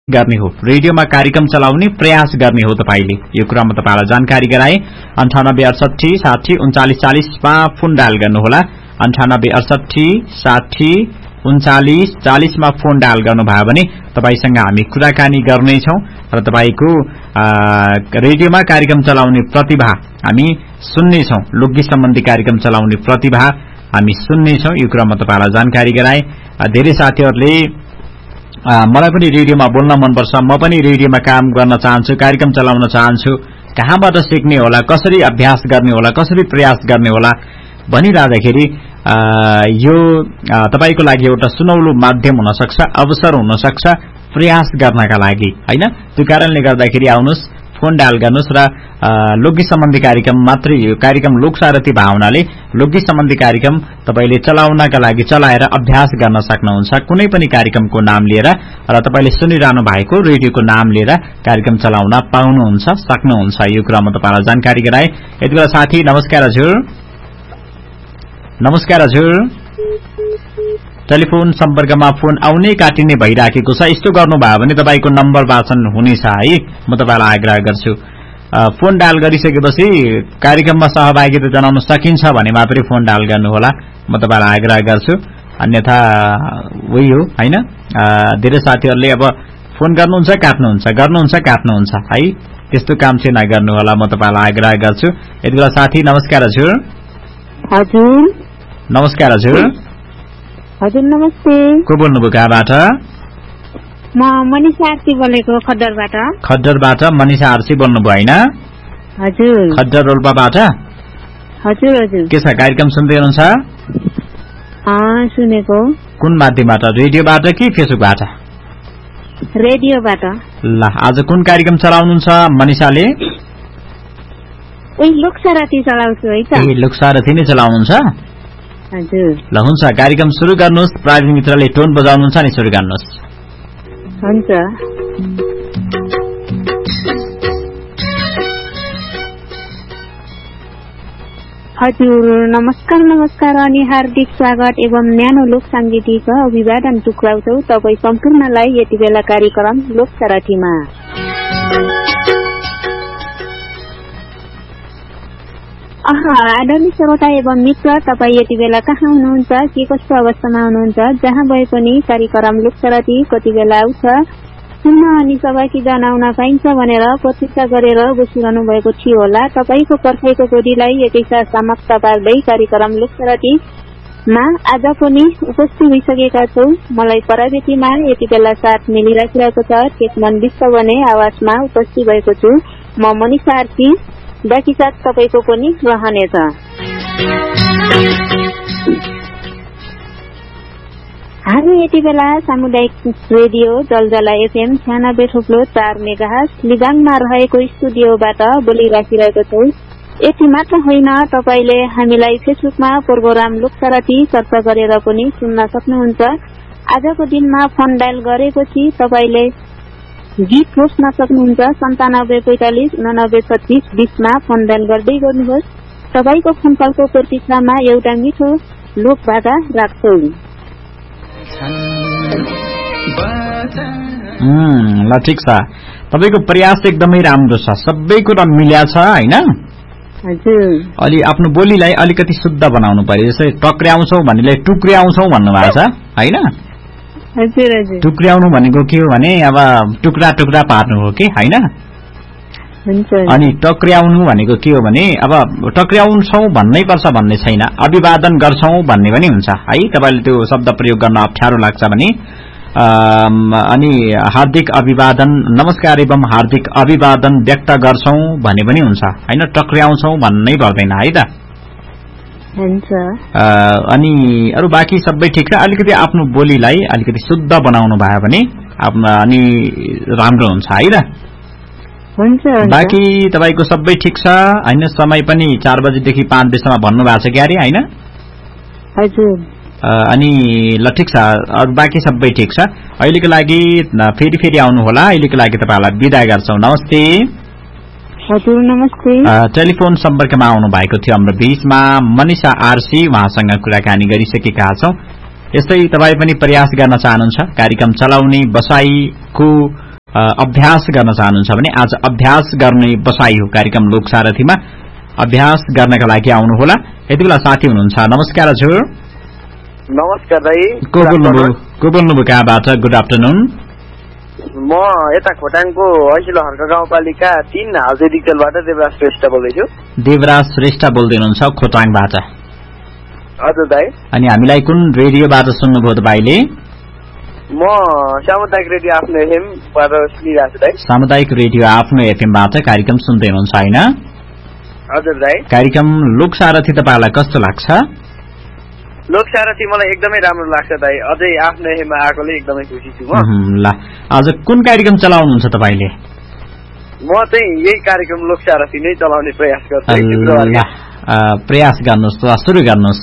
गर्ने हो, रेडियोमा कार्यक्रम चलाउने प्रयास गर्ने हो तपाईले। यो कुरा म तपाईलाई जानकारी गराए। 98 68 60 39 40 मा फोन डायल गर्नुहोला। 98 68 60 39 40 मा फोन डायल गर्नुभयो भने तपाईसँग हामी कुराकानी गर्नेछौं र तपाईको रेडियोमा कार्यक्रम चलाउने प्रतिभा हामी सुन्नेछौं। लोकगीत सम्बन्धी कार्यक्रम चलाउने प्रतिभा हामी सुन्नेछौं। यो कुरा म तपाईलाई जानकारी गराए। धेरै साथीहरुले मलाई पनि रेडियोमा बोल्न मन पर्छ, म पनि रेडियोमा काम गर्न चाहन्छु, कार्यक्रम चलाउन चाहन्छु, कहाँबाट सिक्ने होला, कसरी अभ्यास गर्ने होला, कसरी प्रयास गर्ने होला भनिराख्दाखेरि यो तपाईको लागि एउटा सुनौलो माध्यम हुन सक्छ, अवसर हुन सक्छ प्रयास गर्नका लागि, हैन? त्यो कारणले गर्दाखेरि आउनुस्, फोन डायल गर्नुस् र लोकगीत सम्बन्धी कार्यक्रम मात्रै यो कार्यक्रम लोकसारथी भावनाले लोकगीत सम्बन्धी कार्यक्रम तपाईले चलाउनका लागि चलाएर अभ्यास गर्न सक्नुहुन्छ। कुनै पनि कार्यक्रमको नाम लिएर र तपाईले सुनिरहनु भएको रेडियोको नाम लिएर कार्यक्रम चलाउन पाउनुहुन्छ, सक्नुहुन्छ। यो कुरा म तपाईलाई जानकारी गराए। यतिबेला साथी नमस्कार हजुर। नमस्कार हजुर। टेलिफोन सम्पर्कमा फोन आउने काटिने भइराखेको छ। यस्तो गर्नुभयो भने तपाईको नम्बर वाचन हुनेछ है, म तपाईलाई आग्रह गर्छु। फोन डायल गरिसकेपछि कार्यक्रममा सहभागिता जनाउन सकिन्छ भने मात्रै फोन डायल गर्नुहोला, म तपाईलाई आग्रह गर्छु। अन्यथा वही हो, हैन? धेरै साथीहरुले अब फोन गर्नुहुन्छ काट्नुहुन्छ, गर्नुहुन्छ काट्नुहुन्छ है, त्यस्तो काम चाहिँ नगर्नु होला, म तपाईलाई आग्रह गर्छु। यतिबेला साथी नमस्कार हजुर। हजुर नमस्कार हजुर। हजुर नमस्ते। को बोल्नुभयो, कहाँबाट? म मनिषा आरसी बोलेको, खड्डरबाट। खड्डरबाट मनिषा आरसी बोल्नुभयो हैन? हजुर। खड्डर रोल्पाबाट? हजुर हजुर। के छ, कार्यक्रम सुन्दै हुनुहुन्छ? सुनेको। कुन माध्यमबाट, रेडियोबाट कि फेसबुकबाट? रेडियोबाट। ल, आज कुन कार्यक्रम चलाउनुहुन्छ मनिषाले? लोकसारथी चलाउँछु है त। ए, लोकसारथी नै चलाउनुहुन्छ? हजुर। ल हुन्छ, कार्यक्रम सुरु गर्नुहोस्। प्राविधिक मित्रले टोन बजाउनुहुन्छ नि, सुरु गर्नुहोस्। हुन्छ। हजुर नमस्कार नमस्कार अनि हार्दिक स्वागत एवं न्यानो लोक सांगीतिक अभिवादन टुक्राउँछौ तपाई सम्पूर्णलाई यति बेला कार्यक्रम लोकसारथीमा। आदरणीय श्रोता एवं मित्र, तपाई यति बेला कहाँ हुनुहुन्छ, के कस्तो अवस्थामा हुनुहुन्छ, जहाँ भए पनि कार्यक्रम लोकसारथी कति बेला आउँछ सुन्न अनि सहभागी जनाउन पाइन्छ भनेर प्रतीक्षा गरेर बसिरहनु भएको थियो होला। तपाईको पर्खाइको गोडीलाई एकैसाथ समाप्त पार्दै कार्यक्रम लोकसारथीमा आज पनि उपस्थित भइसकेका छौ। मलाई प्रविधिमा यति बेला साथ मिलिराखिरहेको छ टेकमन विश्व भने आवाजमा उपस्थित भएको छु म मनिषा आरसी। बाँकी साथ तपाईको पनि रहनेछ। हामी यति बेला सामुदायिक रेडियो जलजला एफएम 96.4 मेगाहर्ज लिगाङमा रहेको स्टुडियोबाट बोलिराखिरहेको छौं। यति मात्र होइन, तपाईले हामीलाई फेसबुकमा प्रोग्राम लोकसारथी सर्च गरेर पनि सुन्न सक्नुहुन्छ। आजको दिनमा फोन डायल गरेपछि तपाईले गीत खोज्न सक्नुहुन्छ। 9745 89 20 मा फोन डायल गर्दै गर्नुहोस्। तपाईको फोन कलको प्रतीक्षामा एउटा मिठो लोक भाका राख्छौ। ल ठीक छ, तपाईको प्रयास एकदमै राम्रो छ, सबै कुरा मिल्या छ हैन? हजुर। अलि आफ्नो बोलीलाई अलिकति शुद्ध बनाउनु पर्यो। जस्तै टक्र्याउँछौ भन्नेलाई टुक्र्याउँछौ भन्नु भएको छ हैन? हजुर हजुर। टुक्र्याउनु भनेको के हो भने अब टुक्रा टुक्रा पार्नु हो कि हैन? हुन्छ। अनि टक्र्याउनु भनेको के हो भने अब टक्र्याउँछौ भन्नै पर्छ भन्ने छैन, अभिवादन गर्छौ भन्ने पनि हुन्छ है। तपाईले त्यो शब्द प्रयोग गर्न अप्ठ्यारो लाग्छ भने अनि हार्दिक अभिवादन, नमस्कार एवं हार्दिक अभिवादन व्यक्त गर्छौ भन्ने पनि हुन्छ हैन? टक्र्याउँछौ भन्नै पर्दैन है त? हुन्छ। अनि अरु बाँकी सबै ठीक छ। अलिकति आफ्नो बोलीलाई अलिकति शुद्ध बनाउनु भयो भने अनि राम्रो हुन्छ है त? हुन्छ। बाँकी तपाईको सबै ठीक छ हैन? समय पनि 4 बजेदेखि 5 बजेसम्म भन्नु भएको छ क्यारे हैन? हजुर। अनि ल ठीक छ, अरु बाँकी सबै ठीक छ। अहिलेको लागि फेरि आउनु होला। अहिलेको लागि तपाईलाई बिदा गर्छौ। नमस्ते। हजुर नमस्ते। टेलिफोन सम्पर्कमा आउनु भएको थियो हाम्रो बीचमा मनिषा आरसी, उहाँसँग कुराकानी गरिसकेका छौं। यस्तै तपाई पनि प्रयास गर्न चाहनुहुन्छ कार्यक्रम चलाउने, बसाईको अभ्यास गर्न चाहनुहुन्छ भने आज अभ्यास गर्ने बसाई हो कार्यक्रम लोकसारथीमा अभ्यास गर्नका लागि आउनुहोला। यति बेला साथी हुनुहुन्छ। नमस्कार हजुर। नमस्कार दाइ। को बोल्नुभयो कहाँबाट? Good afternoon. म यता खोटाङको ऐसिलो हर्क गाउँपालिका 3 हाउसे डिक्चलबाट देवराज श्रेष्ठ बोल्दैछु। देवराज श्रेष्ठ बोल्दै हुनुहुन्छ खोटाङबाट? हजुर दाइ। अनि हामीलाई कुन रेडियोबाट सुन्नुभयो तपाईले? म सामुदायिक रेडियो आफ्नो एफएमबाट सुनिरहेको छु दाइ। सामुदायिक रेडियो आफ्नो एफएमबाट कार्यक्रम सुन्दै हुनुहुन्छ हैन? हजुर दाइ। कार्यक्रम लोकसारथी तपाईलाई कस्तो लाग्छ? लोकसारथी मलाई एकदमै राम्रो लाग्छ दाइ। अझै आफ्नो एफएममा आएकोले एकदमै खुसी छु म। ल आज कुन कार्यक्रम चलाउनुहुन्छ तपाईले? म चाहिँ यही कार्यक्रम लोकसारथी नै चलाउने प्रयास गर्छु। प्रयास गर्नुस् त सुरु गर्नुस्।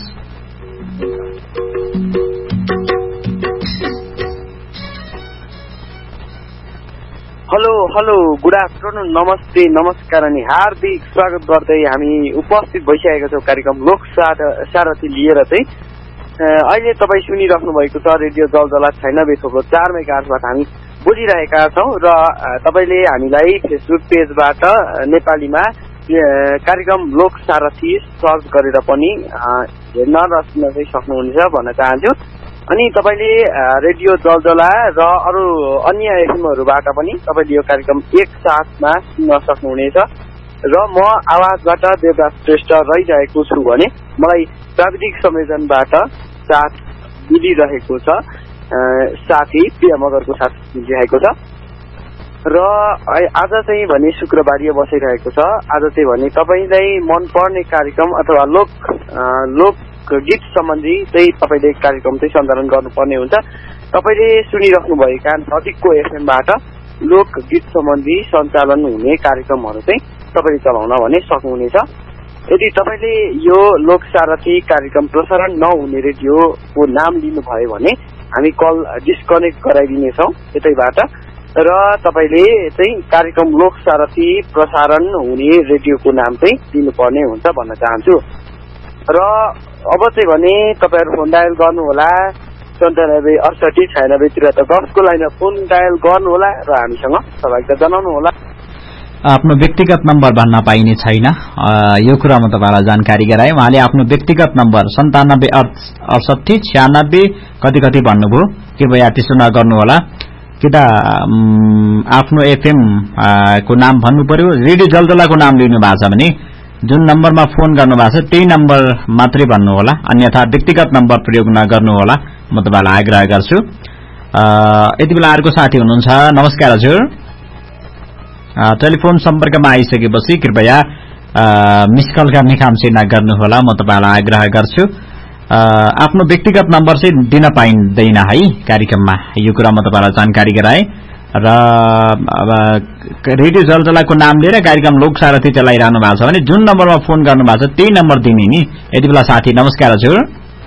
हेलो हेलो गुड आफ्टरनुन नमस्ते नमस्कार अनि हार्दिक स्वागत गर्दै हामी उपस्थित भइसकेका छौँ कार्यक्रम लोकसारथी लिएर। चाहिँ अहिले तपाईँ सुनिराख्नु भएको छ रेडियो जलजला 96.4 मेगाहर्जबाट हामी बोलिरहेका छौँ र तपाईँले हामीलाई फेसबुक पेजबाट नेपालीमा कार्यक्रम लोकसारथी सर्च गरेर पनि हेर्न र सुन्न चाहिँ सक्नुहुनेछ भन्न चाहन्छु। अनि तपाईँले रेडियो जलजला र अरू अन्य एफएमहरूबाट पनि तपाईँले यो कार्यक्रम एकसाथमा सुन्न सक्नुहुनेछ। र म आवाजबाट देवराज श्रेष्ठ रहिरहेको छु भने मलाई प्राविधिक संयोजनबाट साथ मिलिरहेको छ साथी प्रिया मगरको साथ मिलिरहेको छ। र आज चाहिँ भने शुक्रबार बसिरहेको छ। आज चाहिँ भने तपाईँलाई मनपर्ने कार्यक्रम अथवा लोकगीत सम्बन्धी चाहिँ तपाईँले कार्यक्रम चाहिँ सञ्चालन गर्नुपर्ने हुन्छ। तपाईँले सुनिराख्नुभएका नजिकको एफएमबाट लोकगीत सम्बन्धी सञ्चालन हुने कार्यक्रमहरू चाहिँ तपाईँले चलाउन भने सक्नुहुनेछ। यदि तपाईँले यो लोकसारथी कार्यक्रम प्रसारण नहुने रेडियोको नाम लिनुभयो भने हामी कल डिस्कनेक्ट गराइदिनेछौँ यतैबाट र तपाईँले चाहिँ कार्यक्रम लोकसारथी प्रसारण हुने रेडियोको नाम चाहिँ दिनुपर्ने हुन्छ भन्न चाहन्छु। र अब चाहिँ भने तपाईँहरू फोन डायल गर्नुहोला 97 68 96 10को लाइनमा फोन डायल गर्नुहोला र हामीसँग सहभागिता जनाउनुहोला। आफ्नो व्यक्तिगत नम्बर भन्न पाइने छैन यो कुरा म तपाईलाई जानकारी गराएँ। उहाँले आफ्नो व्यक्तिगत नम्बर 97 68 96 कति भन्नुभयो कृपया त्यसो नगर्नुहोला। कि त आफ्नो एफएम को नाम भन्नु पर्यो। रेडियो जलजलाको नाम लिनु भएको छ भने जुन नम्बरमा फोन गर्नु भएको छ त्यही नम्बर मात्रै भन्नुहोला, अन्यथा व्यक्तिगत नम्बर प्रयोग नगर्नुहोला म तपाईलाई आग्रह गर्छु। यति बेला अर्को साथी हुनुहुन्छ। नमस्कार हजुर। टेलिफोन सम्पर्कमा आइसकेपछि कृपया मिस कल गर्ने काम चाहिँ नगर्नुहोला म तपाईलाई आग्रह गर्छु। आफ्नो व्यक्तिगत नम्बर चाहिँ दिन पाइँदैन है कार्यक्रममा, यो कुरा म तपाईलाई जानकारी गराएँ। र रेडियो जलजलाको नाम लिएर कार्यक्रम लोकसारथी चलाइरहनु भएको छ भने जुन नम्बरमा फोन गर्नु भएको छ त्यही नम्बर दिने नि। यति बेला साथी नमस्कार हजुर।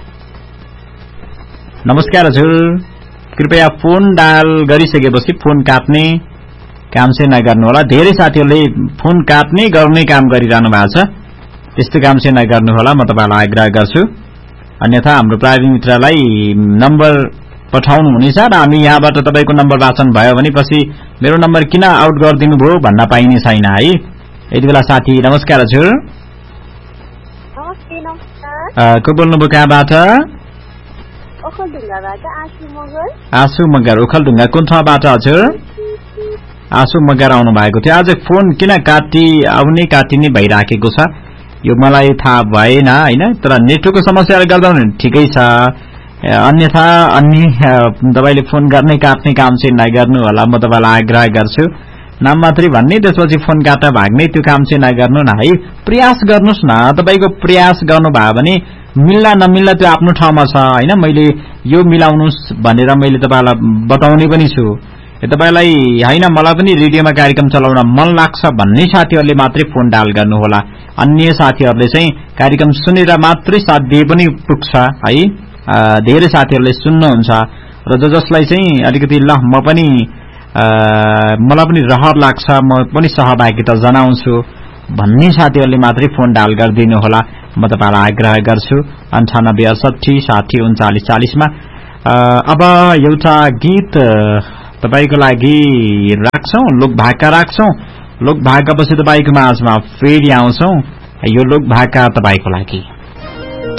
नमस्कार हजुर। कृपया फोन डायल गरिसकेपछि फोन काट्ने काम चाहिँ नगर्नु होला। धेरै साथीहरूले फोन काट्ने गर्ने काम गरिरहनु भएको छ, त्यस्तो काम चाहिँ नगर्नु होला म तपाईलाई आग्रह गर्छु। अन्यथा हाम्रो प्राविधिक मित्रलाई नम्बर पठाउनु हुनेछ र हामी यहाँबाट तपाईको नम्बर वाचन भयो भने पछि मेरो नम्बर किन आउट गरिदिनु भयो भन्न पाइने छैन है। यति बेला साथी नमस्कार हजुर। नमस्ते नमस्कार। को बोल्नुभयो कहाँबाट? ओखलढुङ्गाबाट आशु मगर। आशु मगर ओखलढुङ्गा कुन ठाउँबाट हजुर? आशु मगर आउनु भएको थियो। आज फोन किन काटिने भइराखेको छ यो मलाई थाहा भएन हैन, तर नेटवर्कको समस्याले गर्दा ठिकै छ। अन्यथा अन्य तपाईले फोन गर्ने काट्ने काम चाहिँ नगर्नु होला म तपाईलाई आग्रह गर्छु। नाम मात्रै भन्ने त्यसपछि फोन काटेर भाग्ने त्यो काम चाहिँ नगर्नु न है। प्रयास गर्नुस् न, तपाईको प्रयास गर्नु भयो भने मिल्ला नमिल्ला त्यो आफ्नो ठाउँमा छ हैन। मैले यो मिलाउनुस् भनेर मैले तपाईलाई बताउने पनि छु। तपाईलाई हैन मलाई पनि रेडियोमा कार्यक्रम चलाउन मन लाग्छ भन्ने साथीहरूले मात्रै फोन डायल गर्नु होला। अन्य साथीहरूले चाहिँ कार्यक्रम सुनेर मात्रै साथ दिए पनि पुग्छ है। धेरै साथीहरूले सुन्नुहुन्छ र जसलाई चाहिँ अलिकति ल म पनि मलाई पनि रहर लाग्छ म पनि सहभागिता जनाउँछु भन्ने साथीहरूले मात्रै फोन डायल गरिदिनु होला म तपाईलाई आग्रह गर्छु। 98 68 60 39 40 मा अब एउटा गीत तपाईको लागि राख्छौं, लोक भाका राख्छौं। लोक भाकापछि तपाईको माझमा फेरि आउँछौं। यो लोक भाका तपाईको लागि।